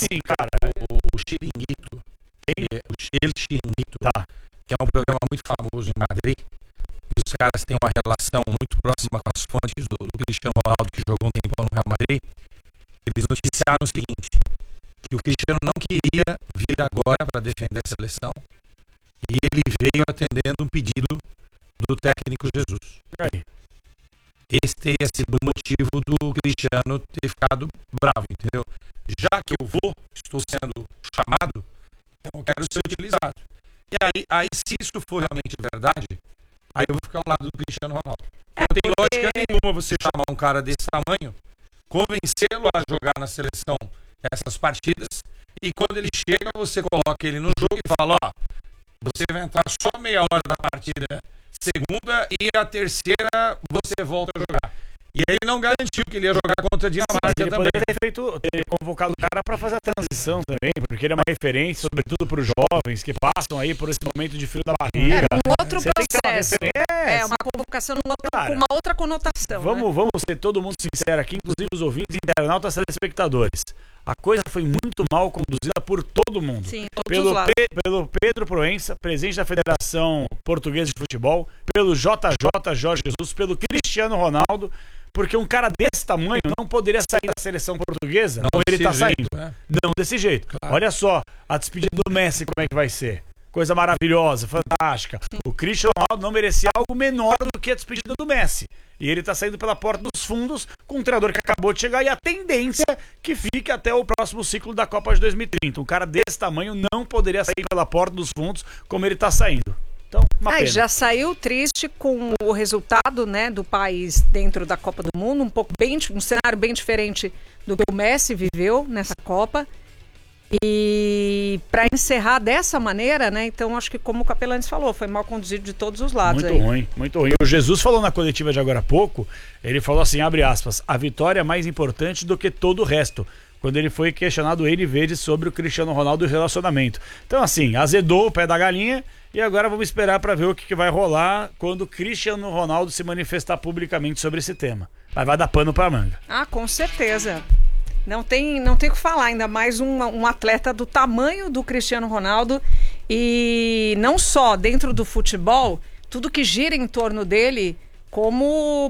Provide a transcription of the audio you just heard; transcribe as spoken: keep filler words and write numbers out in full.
sim, cara. O, o Chiringuito, é, o El Chiringuito, Tá. que é um programa muito famoso em Madrid, e os caras têm uma relação muito próxima com as fontes do, do Cristiano Ronaldo, que jogou um tempo no Real Madrid. Eles noticiaram o seguinte, que o Cristiano não queria vir agora para defender a seleção, e ele veio atendendo um pedido do técnico Jesus. Aí. Esse teria sido o motivo do Cristiano ter ficado bravo, entendeu? Já que eu vou, estou sendo chamado, então eu quero ser utilizado. E aí, aí se isso for realmente verdade, aí eu vou ficar ao lado do Cristiano Ronaldo. Não tem lógica nenhuma você chamar um cara desse tamanho, convencê-lo a jogar na seleção essas partidas, e quando ele chega, você coloca ele no jogo e fala, ó, você vai entrar só meia hora da partida segunda e a terceira você volta a jogar. E aí ele não garantiu que ele ia jogar contra a Dinamarca ele também. poderia ter feito, ter convocado o cara para fazer a transição também, porque ele é uma referência, sobretudo para os jovens que passam aí por esse momento de frio da barriga. É um outro Você tem que ter uma processo. referência. É uma convocação numa outra- Cara, com uma outra conotação. Vamos, né? vamos ser todo mundo sincero aqui, inclusive os ouvintes, internautas, telespectadores. A coisa foi muito mal conduzida por todo mundo. Sim, todos Pelo, os lados. Pe- pelo Pedro Proença, presidente da Federação Portuguesa de Futebol, pelo J J Jorge Jesus, pelo Cristiano Ronaldo, porque um cara desse tamanho não poderia sair da seleção portuguesa, como ele desse está jeito, saindo. né? Não desse jeito. Claro. Olha só, a despedida do Messi, como é que vai ser? Coisa maravilhosa, fantástica. O Cristiano Ronaldo não merecia algo menor do que a despedida do Messi. E ele tá saindo pela porta dos fundos com um treinador que acabou de chegar e a tendência é que fique até o próximo ciclo da Copa de dois mil e trinta. Um cara desse tamanho não poderia sair pela porta dos fundos como ele tá saindo. Então, uma Ah, e pena. já saiu triste com o resultado, né, do país dentro da Copa do Mundo, um pouco bem, um cenário bem diferente do que o Messi viveu nessa Copa. E para encerrar dessa maneira, né, então acho que como o Capelanes falou, foi mal conduzido de todos os lados. Muito aí. ruim, muito ruim. O Jesus falou na coletiva de agora há pouco, ele falou assim, abre aspas, a vitória é mais importante do que todo o resto. Quando ele foi questionado ele vezes sobre o Cristiano Ronaldo e o relacionamento. Então assim, azedou o pé da galinha e agora vamos esperar para ver o que, que vai rolar quando o Cristiano Ronaldo se manifestar publicamente sobre esse tema. Mas vai dar pano pra manga. Ah, com certeza. Não tem, não tem o que falar, ainda mais um, um atleta do tamanho do Cristiano Ronaldo e não só dentro do futebol, tudo que gira em torno dele, como